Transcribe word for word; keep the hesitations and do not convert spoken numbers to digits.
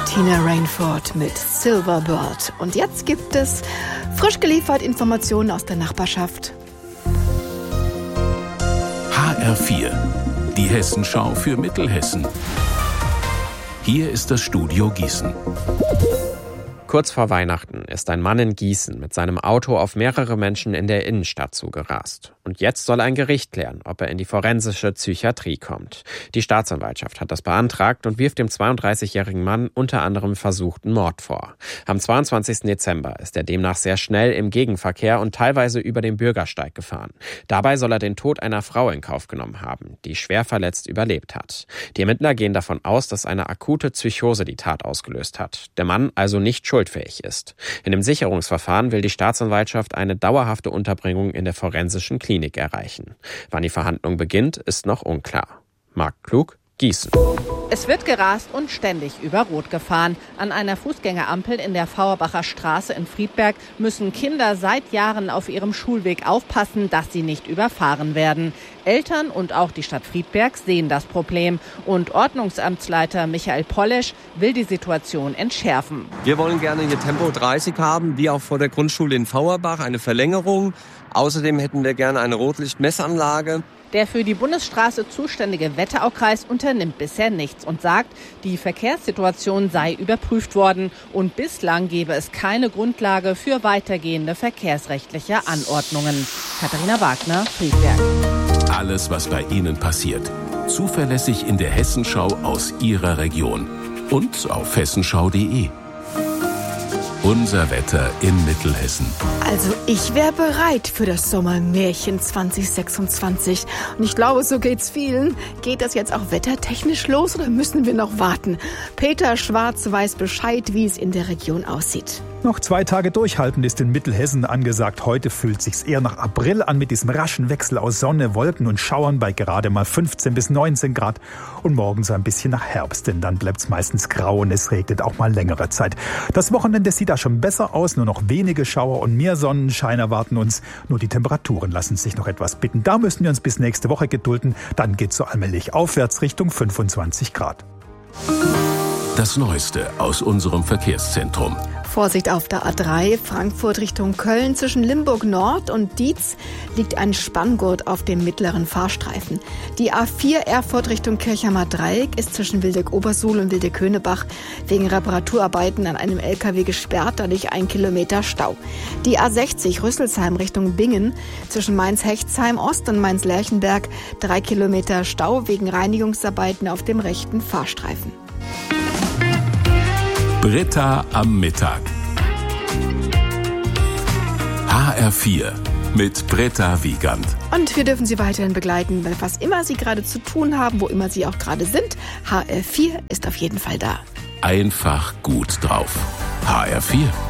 Tina Rainford mit Silverbird. Und jetzt gibt es frisch geliefert Informationen aus der Nachbarschaft. H R vier, die Hessenschau für Mittelhessen. Hier ist das Studio Gießen. Kurz vor Weihnachten ist ein Mann in Gießen mit seinem Auto auf mehrere Menschen in der Innenstadt zugerast. Und jetzt soll ein Gericht klären, ob er in die forensische Psychiatrie kommt. Die Staatsanwaltschaft hat das beantragt und wirft dem zweiunddreißigjährigen Mann unter anderem versuchten Mord vor. Am zweiundzwanzigsten Dezember ist er demnach sehr schnell im Gegenverkehr und teilweise über den Bürgersteig gefahren. Dabei soll er den Tod einer Frau in Kauf genommen haben, die schwer verletzt überlebt hat. Die Ermittler gehen davon aus, dass eine akute Psychose die Tat ausgelöst hat. Der Mann also nicht schuldfähig ist. In dem Sicherungsverfahren will die Staatsanwaltschaft eine dauerhafte Unterbringung in der forensischen Klinik erreichen. Wann die Verhandlung beginnt, ist noch unklar. Marc Klug, Gießen. Es wird gerast und ständig über Rot gefahren. An einer Fußgängerampel in der Fauerbacher Straße in Friedberg müssen Kinder seit Jahren auf ihrem Schulweg aufpassen, dass sie nicht überfahren werden. Eltern und auch die Stadt Friedberg sehen das Problem. Und Ordnungsamtsleiter Michael Pollesch will die Situation entschärfen. Wir wollen gerne hier Tempo dreißig haben, wie auch vor der Grundschule in Fauerbach, eine Verlängerung. Außerdem hätten wir gerne eine Rotlichtmessanlage. Der für die Bundesstraße zuständige Wetteraukreis unternimmt bisher nichts und sagt, die Verkehrssituation sei überprüft worden und bislang gebe es keine Grundlage für weitergehende verkehrsrechtliche Anordnungen. Katharina Wagner, Friedberg. Alles, was bei Ihnen passiert, zuverlässig in der Hessenschau aus Ihrer Region und auf hessenschau punkt de. Unser Wetter in Mittelhessen. Also ich wäre bereit für das Sommermärchen zwanzig sechsundzwanzig. Und ich glaube, so geht's vielen. Geht das jetzt auch wettertechnisch los oder müssen wir noch warten? Peter Schwarz weiß Bescheid, wie es in der Region aussieht. Noch zwei Tage durchhalten ist in Mittelhessen angesagt. Heute fühlt sich's eher nach April an mit diesem raschen Wechsel aus Sonne, Wolken und Schauern bei gerade mal fünfzehn bis neunzehn Grad. Und morgen so ein bisschen nach Herbst, denn dann bleibt's meistens grau und es regnet auch mal längere Zeit. Das Wochenende sieht da schon besser aus, nur noch wenige Schauer und mehr Sonnenschein erwarten uns. Nur die Temperaturen lassen sich noch etwas bitten. Da müssen wir uns bis nächste Woche gedulden. Dann geht's so allmählich aufwärts Richtung fünfundzwanzig Grad. Das Neueste aus unserem Verkehrszentrum. Vorsicht auf der A drei, Frankfurt Richtung Köln. Zwischen Limburg Nord und Dietz liegt ein Spanngurt auf dem mittleren Fahrstreifen. Die A vier Erfurt Richtung Kirchheimer Dreieck ist zwischen Wildeck-Obersuhl und Wildeck-Höhnebach wegen Reparaturarbeiten an einem L K W gesperrt, dadurch ein Kilometer Stau. Die A sechzig Rüsselsheim Richtung Bingen zwischen Mainz-Hechtsheim Ost und Mainz-Lerchenberg drei Kilometer Stau wegen Reinigungsarbeiten auf dem rechten Fahrstreifen. Britta am Mittag. H R vier mit Britta Wiegand. Und wir dürfen Sie weiterhin begleiten, weil was immer Sie gerade zu tun haben, wo immer Sie auch gerade sind, H R vier ist auf jeden Fall da. Einfach gut drauf. H R vier.